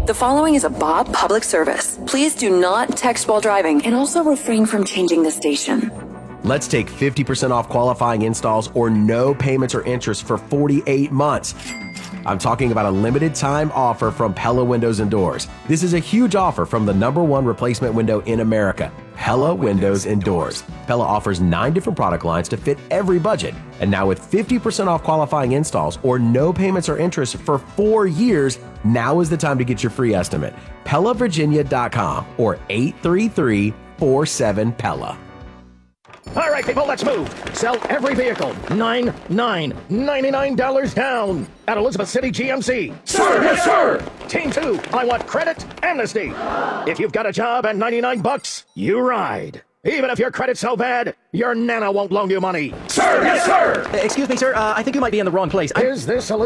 The following is a Bob public service. Please do not text while driving and also refrain from changing the station. Let's take 50% off qualifying installs or no payments or interest for 48 months. I'm talking about a limited time offer from Pella Windows and Doors. This is a huge offer from the #1 replacement window in America, Pella Windows and Doors. Pella offers 9 different product lines to fit every budget. And now with 50% off qualifying installs or no payments or interest for 4 years, now is the time to get your free estimate. PellaVirginia.com or 833-47-PELLA. All right, people, let's move. Sell every vehicle. $99 down at Elizabeth City GMC. Sir, yes, sir. Team 2, I want credit amnesty. If you've got a job and $99, you ride. Even if your credit's so bad, your nana won't loan you money. Sir, yes, sir. Excuse me, sir. I think you might be in the wrong place. Is this